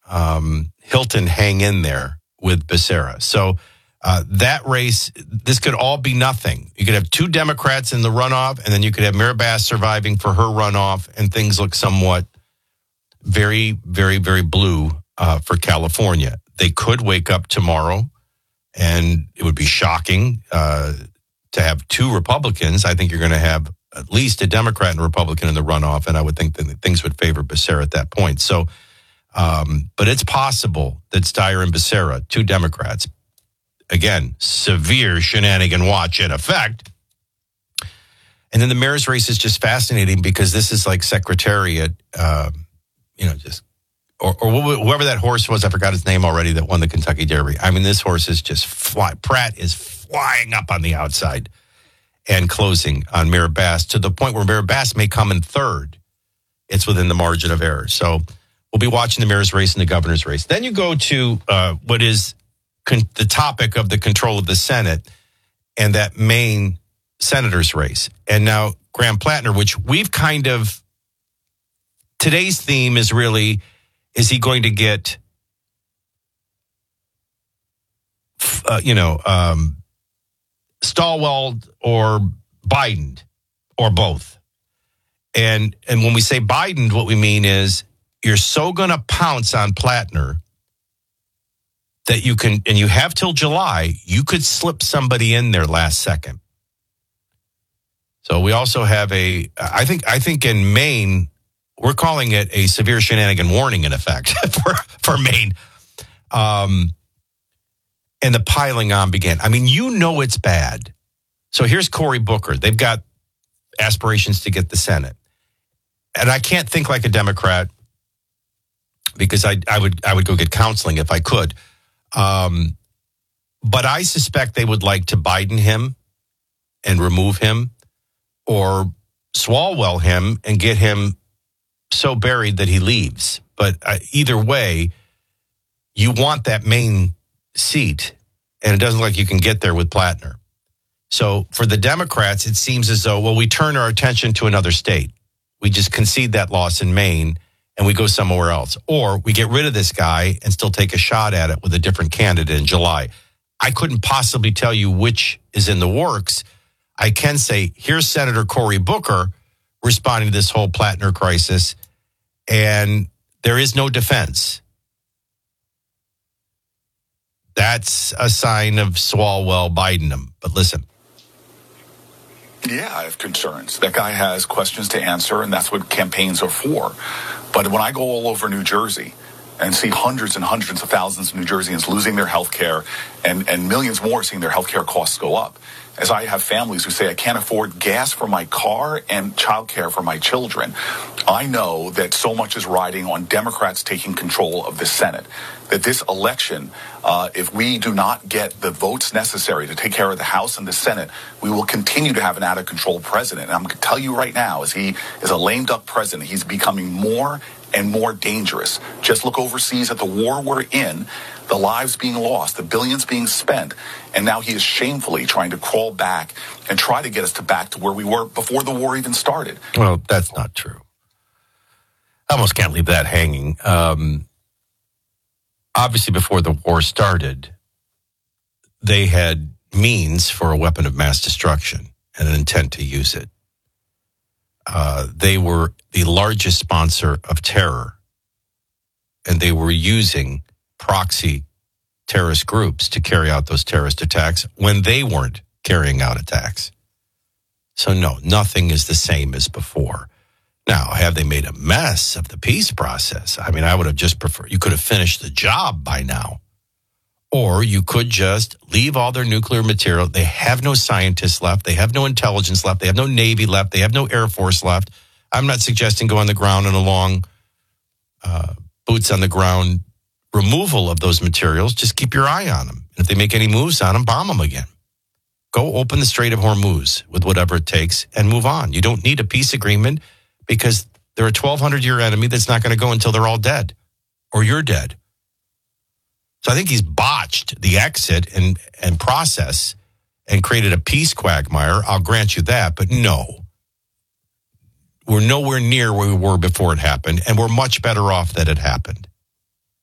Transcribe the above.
Hilton hang in there with Becerra. So that race, this could all be nothing. You could have two Democrats in the runoff, and then you could have Mira Bass surviving for her runoff, and things look somewhat very, very, very blue for California. They could wake up tomorrow, and it would be shocking to have two Republicans. I think you're going to have at least a Democrat and a Republican in the runoff, and I would think that things would favor Becerra at that point. So, but it's possible that Steyer and Becerra, two Democrats, again, severe shenanigan watch in effect. And then the mayor's race is just fascinating because this is like Secretariat, just or whoever that horse was, I forgot his name already, that won the Kentucky Derby. I mean, this horse is just Pratt is flying up on the outside and closing on Mira Bass to the point where Mira Bass may come in third. It's within the margin of error. So we'll be watching the mayor's race and the governor's race. Then you go to what is the topic of the control of the Senate and that Maine senator's race. And now Graham Plattner, which we've kind of, today's theme is really, is he going to get, Stilwell or Biden or both? And when we say Biden, what we mean is you're so going to pounce on Plattner that you can, and you have till July, you could slip somebody in there last second. So we also have I think in Maine, we're calling it a severe shenanigan warning in effect for Maine. And the piling on began. I mean, it's bad. So here's Cory Booker. They've got aspirations to get the Senate. And I can't think like a Democrat because I would go get counseling if I could. But I suspect they would like to Biden him and remove him, or Swalwell him and get him so buried that he leaves. But either way, you want that Maine seat, and it doesn't look like you can get there with Plattner. So for the Democrats, it seems as though, we turn our attention to another state. We just concede that loss in Maine, and we go somewhere else. Or we get rid of this guy and still take a shot at it with a different candidate in July. I couldn't possibly tell you which is in the works. I can say, here's Senator Cory Booker responding to this whole Plattner crisis, and there is no defense. That's a sign of Swalwell Biden him. But listen. Yeah, I have concerns. That guy has questions to answer, and that's what campaigns are for. But when I go all over New Jersey and see hundreds and hundreds of thousands of New Jerseyans losing their health care and millions more seeing their health care costs go up, as I have families who say I can't afford gas for my car and childcare for my children, I know that so much is riding on Democrats taking control of the Senate. That this election, if we do not get the votes necessary to take care of the House and the Senate, we will continue to have an out-of-control president. And I'm going to tell you right now, as he is a lame-duck president, he's becoming more and more dangerous. Just look overseas at the war we're in, the lives being lost, the billions being spent, and now he is shamefully trying to crawl back and try to get us back to where we were before the war even started. Well, that's not true. I almost can't leave that hanging. Obviously, before the war started, they had means for a weapon of mass destruction and an intent to use it. They were the largest sponsor of terror, and they were using proxy terrorist groups to carry out those terrorist attacks when they weren't carrying out attacks. So no, nothing is the same as before. Now, have they made a mess of the peace process? I mean, I would have just preferred, you could have finished the job by now. Or you could just leave all their nuclear material. They have no scientists left. They have no intelligence left. They have no Navy left. They have no Air Force left. I'm not suggesting go on the ground and a long boots on the ground removal of those materials. Just keep your eye on them. If they make any moves on them, bomb them again. Go open the Strait of Hormuz with whatever it takes and move on. You don't need a peace agreement because they're a 1,200-year enemy that's not going to go until they're all dead or you're dead. So I think he's botched the exit and process and created a peace quagmire. I'll grant you that, but no. We're nowhere near where we were before it happened, and we're much better off that it happened.